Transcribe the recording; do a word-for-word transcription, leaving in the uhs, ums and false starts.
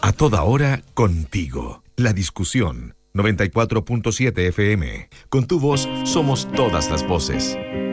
A toda hora, contigo. La discusión. noventa y cuatro punto siete F M. Con tu voz, somos todas las voces.